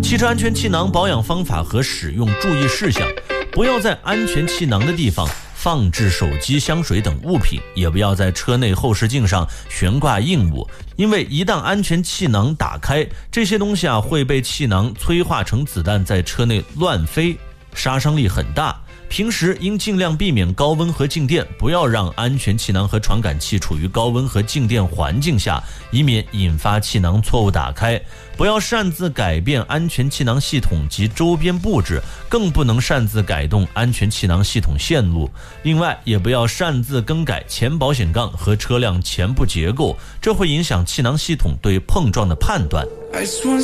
汽车安全气囊保养方法和使用注意事项：不要在安全气囊的地方放置手机、香水等物品，也不要在车内后视镜上悬挂硬物，因为一旦安全气囊打开，这些东西会被气囊催化成子弹，在车内乱飞，杀伤力很大。平时应尽量避免高温和静电，不要让安全气囊和传感器处于高温和静电环境下，以免引发气囊错误打开。不要擅自改变安全气囊系统及周边布置，更不能擅自改动安全气囊系统线路。另外，也不要擅自更改前保险杠和车辆前部结构，这会影响气囊系统对碰撞的判断。